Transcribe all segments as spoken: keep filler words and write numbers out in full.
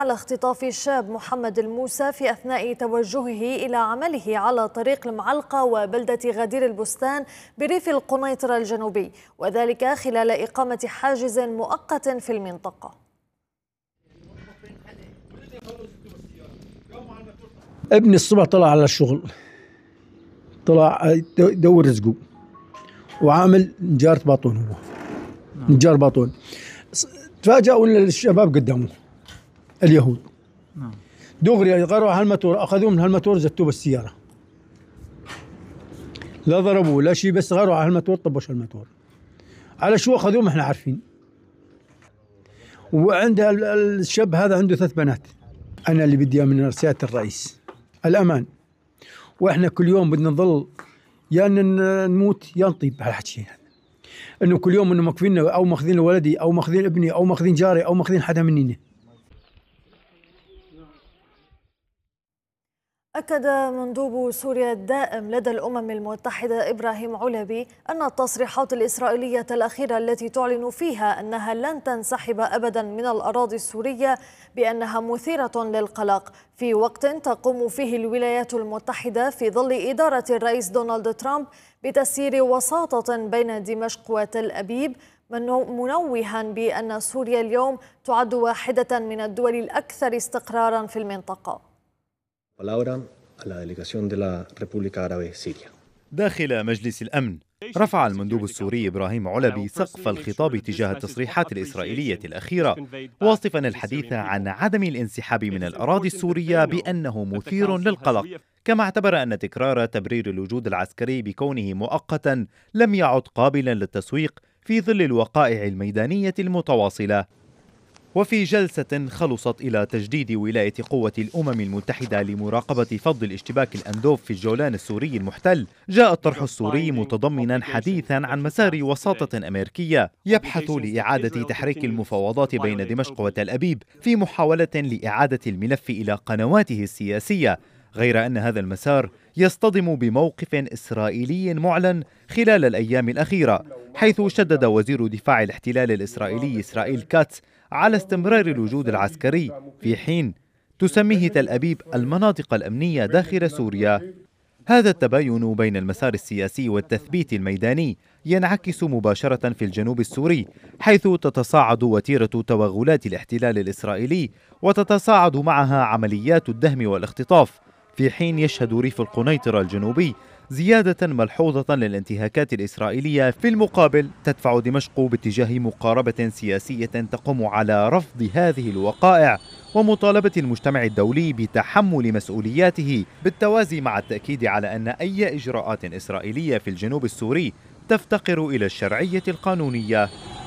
على اختطاف الشاب محمد الموسى في أثناء توجهه إلى عمله على طريق المعلقة وبلدة غدير البستان بريف القنيطرة الجنوبي، وذلك خلال إقامة حاجز مؤقت في المنطقة. ابني الصبح طلع على الشغل، طلع يدور رزقه وعامل نجارة باطون، هو نجار باطون. تفاجأوا ان الشباب قدامه اليهود دغري غاروا على الماتور، اخذوه من هالماتور زتوه بالسيارة، لا ضربوه لا شيء، بس غاروا على الماتور طبش الماتور. على شو اخذوه ما احنا عارفين. وعند الشاب هذا عنده ثلاث بنات. انا اللي بدي من سيادة الرئيس الامان، واحنا كل يوم بدنا نظل يا ان نموت يا نطيب بهالحكي، انه كل يوم انه ماخذين او ماخذين ولدي او ماخذين ابني او ماخذين جاري او ماخذين حدا مننا. أكد مندوب سوريا الدائم لدى الأمم المتحدة إبراهيم علبي أن التصريحات الإسرائيلية الأخيرة التي تعلن فيها أنها لن تنسحب أبدا من الأراضي السورية بأنها مثيرة للقلق في وقت تقوم فيه الولايات المتحدة في ظل إدارة الرئيس دونالد ترامب بتسيير وساطة بين دمشق وتل أبيب، منوها بأن سوريا اليوم تعد واحدة من الدول الأكثر استقرارا في المنطقة. داخل مجلس الأمن، رفع المندوب السوري إبراهيم علبي سقف الخطاب تجاه التصريحات الإسرائيلية الأخيرة، واصفا الحديث عن عدم الانسحاب من الأراضي السورية بأنه مثير للقلق، كما اعتبر أن تكرار تبرير الوجود العسكري بكونه مؤقتا لم يعد قابلا للتسويق في ظل الوقائع الميدانية المتواصلة. وفي جلسة خلصت إلى تجديد ولاية قوة الأمم المتحدة لمراقبة فض الاشتباك الأندوف في الجولان السوري المحتل، جاء الطرح السوري متضمنا حديثا عن مسار وساطة أمريكية يبحث لإعادة تحريك المفاوضات بين دمشق وتل أبيب في محاولة لإعادة الملف إلى قنواته السياسية، غير أن هذا المسار يصطدم بموقف إسرائيلي معلن خلال الأيام الأخيرة، حيث شدد وزير دفاع الاحتلال الإسرائيلي إسرائيل كاتس على استمرار الوجود العسكري، في حين تسميه تل أبيب المناطق الأمنية داخل سوريا. هذا التباين بين المسار السياسي والتثبيت الميداني ينعكس مباشرة في الجنوب السوري، حيث تتصاعد وتيرة توغلات الاحتلال الإسرائيلي وتتصاعد معها عمليات الدهم والاختطاف، في حين يشهد ريف القنيطرة الجنوبي زيادة ملحوظة للانتهاكات الإسرائيلية. في المقابل تدفع دمشق باتجاه مقاربة سياسية تقوم على رفض هذه الوقائع ومطالبة المجتمع الدولي بتحمل مسؤولياته، بالتوازي مع التأكيد على أن أي إجراءات إسرائيلية في الجنوب السوري تفتقر إلى الشرعية القانونية.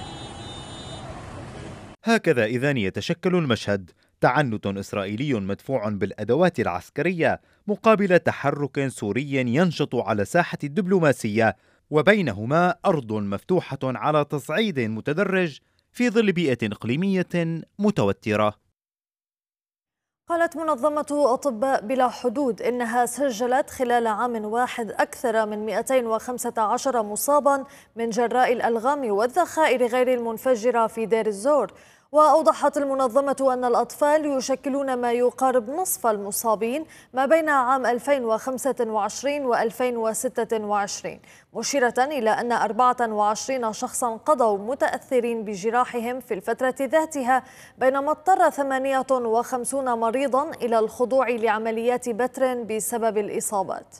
هكذا إذن يتشكل المشهد: تعنت إسرائيلي مدفوع بالأدوات العسكرية مقابل تحرك سوري ينشط على ساحة الدبلوماسية، وبينهما أرض مفتوحة على تصعيد متدرج في ظل بيئة إقليمية متوترة. قالت منظمة أطباء بلا حدود إنها سجلت خلال عام واحد أكثر من مئتين وخمسة عشر مصابا من جراء الألغام والذخائر غير المنفجرة في دير الزور. وأوضحت المنظمة أن الأطفال يشكلون ما يقارب نصف المصابين ما بين عام ألفين وخمسة وعشرين و ألفين وستة وعشرين، مشيرة إلى أن أربعة وعشرين شخصا قضوا متأثرين بجراحهم في الفترة ذاتها، بينما اضطر ثمانية وخمسين مريضا إلى الخضوع لعمليات بتر بسبب الإصابات.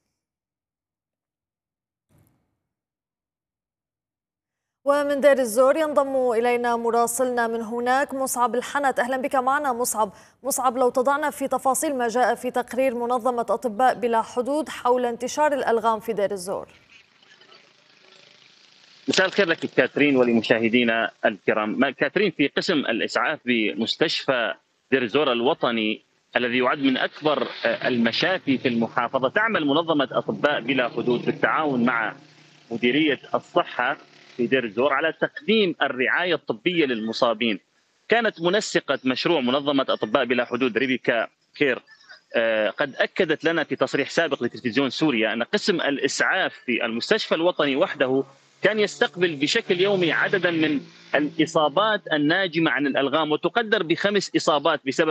ومن دير الزور ينضم إلينا مراسلنا من هناك مصعب الحنت. أهلا بك معنا مصعب. مصعب، لو تضعنا في تفاصيل ما جاء في تقرير منظمة أطباء بلا حدود حول انتشار الألغام في دير الزور. مساء الخير لك كاترين ولمشاهدينا الكرام. كاترين، في قسم الإسعاف بمستشفى دير الزور الوطني الذي يعد من أكبر المشافي في المحافظة، تعمل منظمة أطباء بلا حدود بالتعاون مع مديرية الصحة في دير الزور على تقديم الرعاية الطبية للمصابين. كانت منسقة مشروع منظمة أطباء بلا حدود ريبيكا كير قد أكدت لنا في تصريح سابق لتلفزيون سوريا أن قسم الإسعاف في المستشفى الوطني وحده كان يستقبل بشكل يومي عددا من الإصابات الناجمة عن الألغام، وتقدر بخمس إصابات بسبب